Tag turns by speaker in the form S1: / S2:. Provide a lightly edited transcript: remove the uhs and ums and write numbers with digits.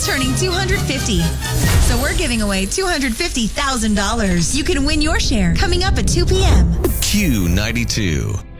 S1: is turning 250. So we're giving away $250,000. You can win your share coming up at 2 p.m.
S2: Q92.